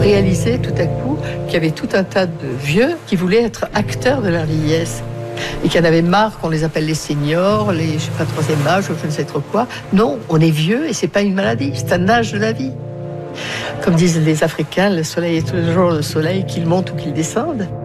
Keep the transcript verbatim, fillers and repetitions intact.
réalisé tout à coup qu'il y avait tout un tas de vieux qui voulaient être acteurs de leur vieillesse. Et qu'il y en avait marre qu'on les appelle les seniors, les, je sais pas, troisième âge, ou je ne sais trop quoi. Non, on est vieux et c'est pas une maladie, c'est un âge de la vie. Comme disent les Africains, le soleil est toujours le soleil, qu'il monte ou qu'il descende.